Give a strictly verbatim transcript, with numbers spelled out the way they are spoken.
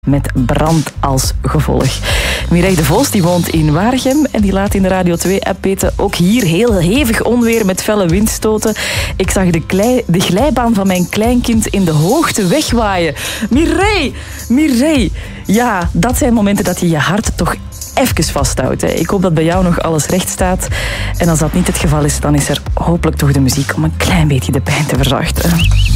met brand als gevolg. Mireille de Vos die woont in Waregem en die laat in de Radio twee-app weten. Ook hier heel hevig onweer met felle windstoten. Ik zag de, klei, de glijbaan van mijn kleinkind in de hoogte wegwaaien. Mireille, Mireille. Ja, dat zijn momenten dat je je hart toch even vasthoudt. Hè. Ik hoop dat bij jou nog alles recht staat. En als dat niet het geval is, dan is er hopelijk toch de muziek om een klein beetje de pijn te verzachten.